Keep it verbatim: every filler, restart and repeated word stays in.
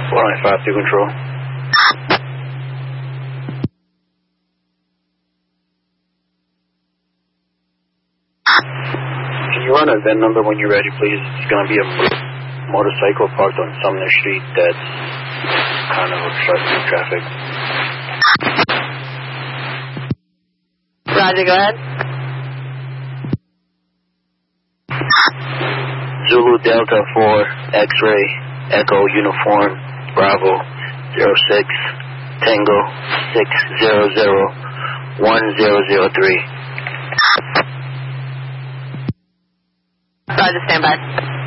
four nine five to control. Can you run a V I N number when you're ready, please? It's going to be a motorcycle parked on Sumner Street that's kind of obstructing traffic. Roger, go ahead. Zulu Delta four X-Ray Echo Uniform Bravo zero six Tango six zero zero one zero zero three. Roger, stand by.